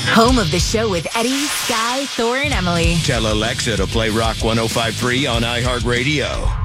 Home of the show with Eddie, Sky, Thor, and Emily. Tell Alexa to play Rock 105.3 on iHeartRadio.